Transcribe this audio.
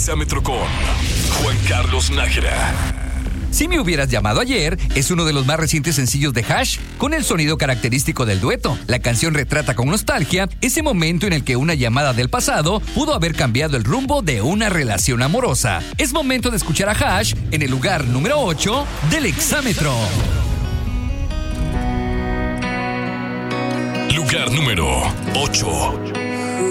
Exámetro con Juan Carlos Nájera. Si me hubieras llamado ayer es uno de los más recientes sencillos de Hash, con el sonido característico del dueto. La canción retrata con nostalgia ese momento en el que una llamada del pasado pudo haber cambiado el rumbo de una relación amorosa. Es momento de escuchar a Hash en el lugar número 8 del Exámetro. Lugar número 8.